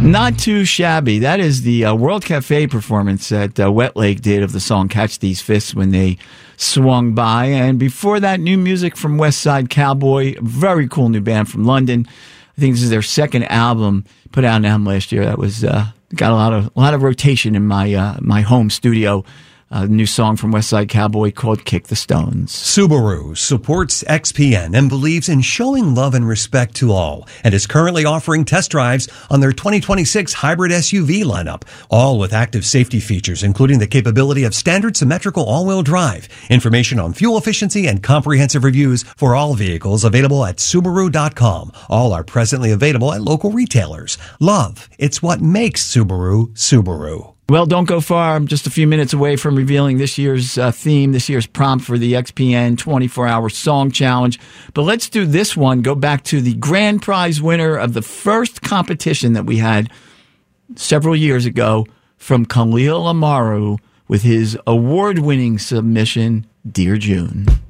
Not too shabby. That is the World Cafe performance that Wet Lake did of the song Catch These Fists when they swung by. And before that, new music from West Side Cowboy, very cool new band from London. I think this is their second album, put out an album last year. That was got a lot of rotation in my home studio. A new song from West Side Cowboy called Kick the Stones. Subaru supports XPN and believes in showing love and respect to all, and is currently offering test drives on their 2026 hybrid SUV lineup, all with active safety features, including the capability of standard symmetrical all-wheel drive. Information on fuel efficiency and comprehensive reviews for all vehicles available at Subaru.com. All are presently available at local retailers. Love, it's what makes Subaru, Subaru. Well, don't go far. I'm just a few minutes away from revealing this year's theme, this year's prompt for the XPN 24-Hour Song Challenge. But let's do this one. Go back to the grand prize winner of the first competition that we had several years ago from Khalil Amaru with his award-winning submission, Dear June.